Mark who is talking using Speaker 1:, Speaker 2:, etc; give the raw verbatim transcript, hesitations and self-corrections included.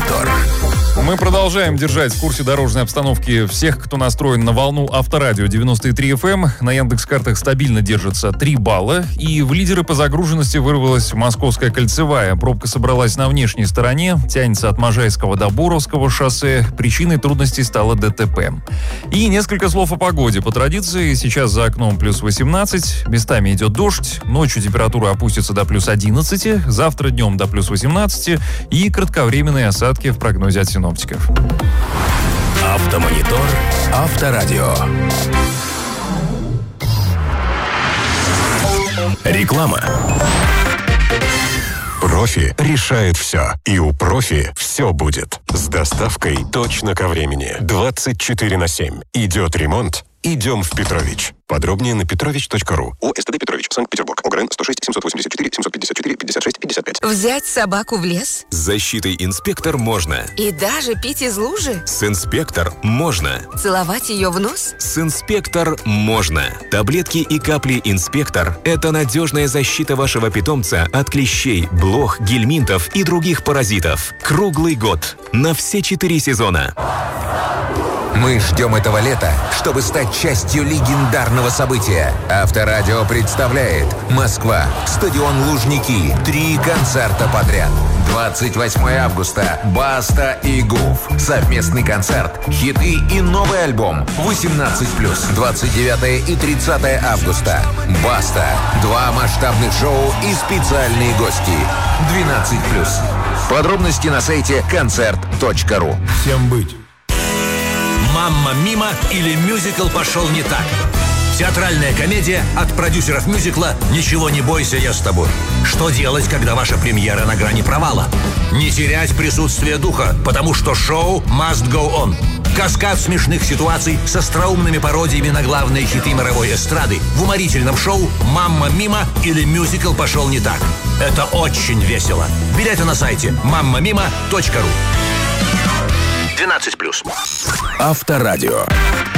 Speaker 1: Автомонитор.
Speaker 2: Мы продолжаем держать в курсе дорожной обстановки всех, кто настроен на волну Авторадио девяносто три эф эм. На Яндекс.Картах стабильно держится три балла. И в лидеры по загруженности вырвалась Московская кольцевая. Пробка собралась на внешней стороне, тянется от Можайского до Боровского шоссе. Причиной трудностей стало ДТП. И несколько слов о погоде. По традиции, сейчас за окном плюс восемнадцать, местами идет дождь, ночью температура опустится до плюс одиннадцати, завтра днем до плюс восемнадцати и кратковременные осадки в прогнозе от синоптиков.
Speaker 1: Автомонитор. Авторадио. Реклама.
Speaker 3: Профи решает все. И у Профи все будет. С доставкой точно ко времени. двадцать четыре на семь. Идет ремонт. Идем в Петрович. Подробнее на петрович точка ру. ОСТД Петрович, Санкт-Петербург. ОГРН сто шесть семьсот восемьдесят четыре семьсот пятьдесят четыре пятьдесят шесть пятьдесят пять.
Speaker 4: Взять собаку в лес?
Speaker 5: С защитой «Инспектор» можно.
Speaker 4: И даже пить из лужи?
Speaker 5: С «Инспектор» можно.
Speaker 4: Целовать ее в нос?
Speaker 5: С «Инспектор» можно. Таблетки и капли «Инспектор» — это надежная защита вашего питомца от клещей, блох, гельминтов и других паразитов. Круглый год. На все четыре сезона.
Speaker 6: Мы ждем этого лета, чтобы стать частью легендарного события. Авторадио представляет Москва, стадион Лужники. Три концерта подряд. двадцать восьмого августа. Баста и Гуф. Совместный концерт, хиты и новый альбом. восемнадцать плюс. двадцать девятого и тридцатого августа. Баста. Два масштабных шоу и специальные гости. двенадцать плюс. Подробности на сайте концерт точка ру.
Speaker 1: Всем быть. «Мамма Мимо» или «Мюзикл пошел не так». Театральная комедия от продюсеров мюзикла «Ничего не бойся, я с тобой». Что делать, когда ваша премьера на грани провала? Не терять присутствие духа, потому что шоу must go on. Каскад смешных ситуаций с остроумными пародиями на главные хиты мировой эстрады в уморительном шоу «Мамма Мимо» или «Мюзикл пошел не так». Это очень весело. Билеты на сайте мамма мимо точка ру. двенадцать плюс. Авторадио.